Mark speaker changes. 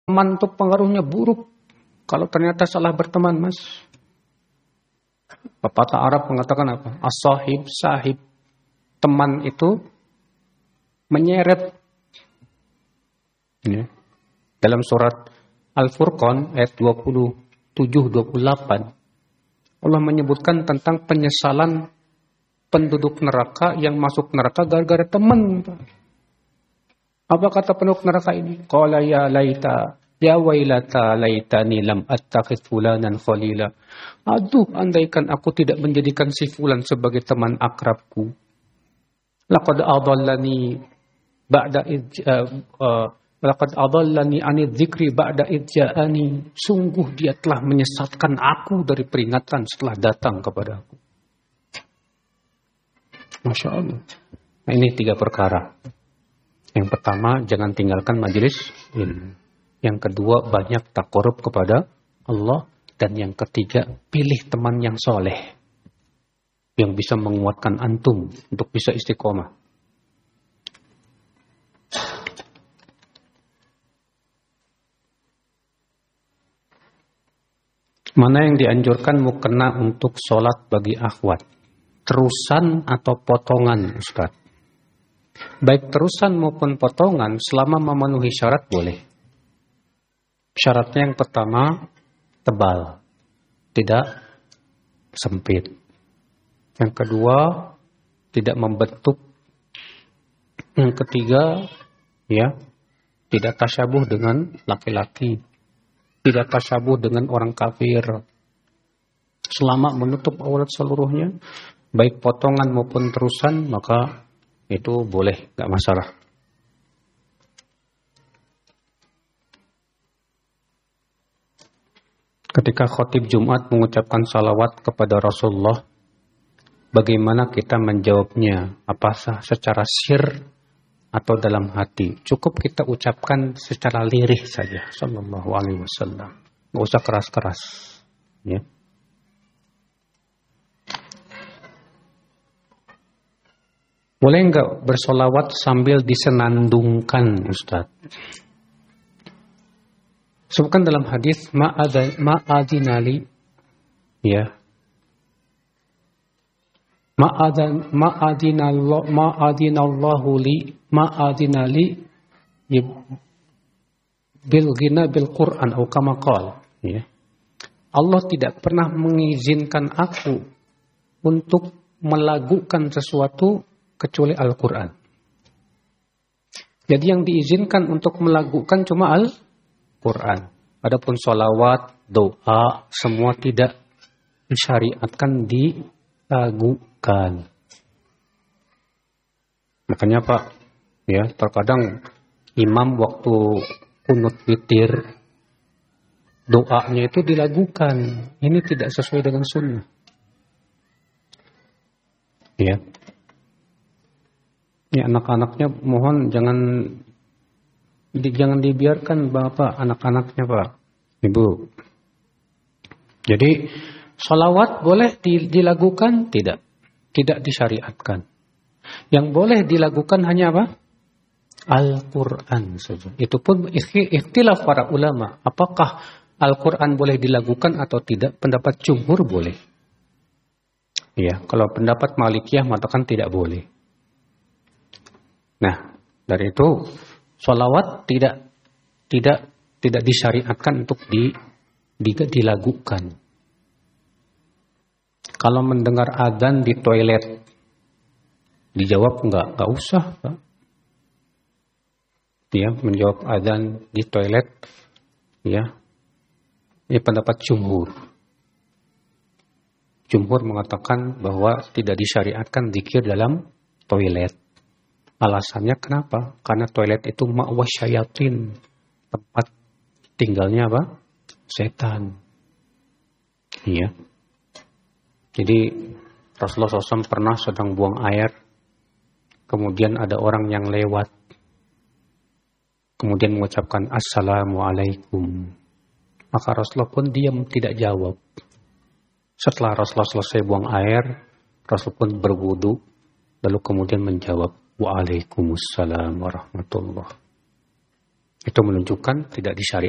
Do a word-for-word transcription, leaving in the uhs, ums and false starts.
Speaker 1: teman itu pengaruhnya buruk. Kalau ternyata salah berteman, Mas. Pepatah Arab mengatakan apa? As-sahib sahib. Teman itu menyeret. Ini. Dalam surat Al-Furqan ayat dua puluh tujuh dua puluh delapan Allah menyebutkan tentang penyesalan penduduk neraka yang masuk neraka gara-gara teman. Apa kata penduduk neraka ini? Qala ya laita ya wailata laitani lam attakhidh fulanan khalila. Aduh, andaikan aku tidak menjadikan si fulan sebagai teman akrabku. Laqad adallani ba'da id uh, uh, laqad adallani ani dzikri ba'da id ja'ani. Sungguh dia telah menyesatkan aku dari peringatan setelah datang kepada aku. Masya Allah. Nah, ini tiga perkara. Yang pertama, jangan tinggalkan majelis ilmu. Yang kedua, banyak takarub kepada Allah. Dan yang ketiga, pilih teman yang soleh. Yang bisa menguatkan antum untuk bisa istiqomah. Mana yang dianjurkan mukena untuk sholat bagi akhwat? Terusan atau potongan, Ustaz? Baik terusan maupun potongan selama memenuhi syarat boleh. Syaratnya yang pertama, tebal, tidak sempit. Yang kedua, tidak membentuk. Yang ketiga, ya, tidak tasyabuh dengan laki-laki. Tidak tasyabuh dengan orang kafir. Selama menutup aurat seluruhnya, baik potongan maupun terusan, maka itu boleh, gak masalah. Ketika khotib Jumat mengucapkan salawat kepada Rasulullah, bagaimana kita menjawabnya? Apa sah secara sir atau dalam hati? Cukup kita ucapkan secara lirih saja, sallallahu alaihi wasallam. Gak usah keras-keras, ya. Boleh enggak bersolawat sambil disenandungkan, Ustaz? Sebutkan dalam hadis ma'adinali, ya. Ma'adan ma'adinallahu ma'adinallahu li ma'adinali bil ghina bil Quran atau kama qala, ya. Allah tidak pernah mengizinkan aku untuk melagukan sesuatu kecuali Al-Quran. Jadi yang diizinkan untuk melagukan cuma Al-Quran. Adapun sholawat, doa, semua tidak disyariatkan dilagukan. Makanya Pak, ya, terkadang imam waktu kunut witir, doanya itu dilagukan. Ini tidak sesuai dengan sunnah. Ya. Ya, anak-anaknya mohon jangan di, jangan dibiarkan Bapak anak-anaknya Pak, Ibu. Jadi sholawat boleh dilakukan? Tidak. Tidak disyariatkan. Yang boleh dilakukan hanya apa? Al-Quran saja. Itu pun ikhtilaf para ulama. Apakah Al-Quran boleh dilakukan atau tidak? Pendapat jumhur boleh. Ya, kalau pendapat Malikiyah mengatakan tidak boleh. Nah, dari itu sholawat tidak tidak tidak disyariatkan untuk di, di dilakukan. Kalau mendengar adzan di toilet, dijawab enggak, enggak usah, Pak. Ya, menjawab adzan di toilet, ya. Ini pendapat jumhur. Jumhur mengatakan bahwa tidak disyariatkan zikir dalam toilet. Alasannya kenapa? Karena toilet itu ma'wa syayatin, tempat tinggalnya apa? Setan. Iya. Jadi Rasulullah shallallahu alaihi wasallam pernah sedang buang air, kemudian ada orang yang lewat, kemudian mengucapkan Assalamualaikum. Maka Rasulullah pun diam, tidak jawab. Setelah Rasulullah selesai buang air, Rasul pun berwudu, lalu kemudian menjawab Waalaikumsalam warahmatullah. Itu menunjukkan tidak disyariatkan